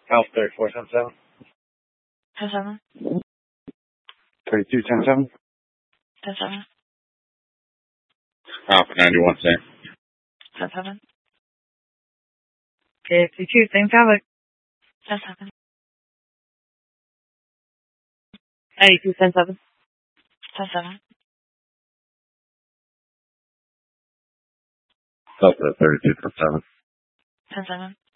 Alpha 3477. 10-7. 3210-7. 10-7. Alpha 91 same. 10-7. 52, same traffic. 10-7. 82, 10-7. 10-7. Alpha 3217. 10-7.